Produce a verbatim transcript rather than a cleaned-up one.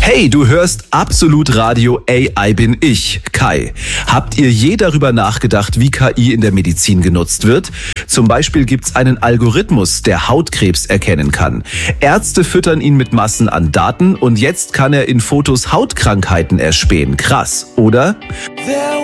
Hey, du hörst Absolut Radio A I bin ich, Kai. Habt ihr je darüber nachgedacht, wie K I in der Medizin genutzt wird? Zum Beispiel gibt's einen Algorithmus, der Hautkrebs erkennen kann. Ärzte füttern ihn mit Massen an Daten und jetzt kann er in Fotos Hautkrankheiten erspähen. Krass, oder?